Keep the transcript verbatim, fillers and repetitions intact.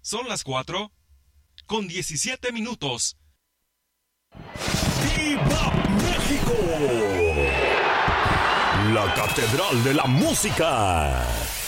Son las cuatro con diecisiete minutos. ¡Viva México! La Catedral de la Música.